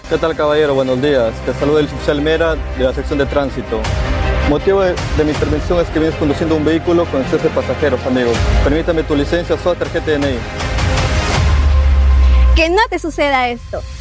¿Qué tal, caballero? Buenos días. Te saluda el oficial Mera de la sección de tránsito. Motivo de mi intervención es que vienes conduciendo un vehículo con exceso de pasajeros, amigo. Permítame tu licencia o tarjeta de DNI. Que no te suceda esto.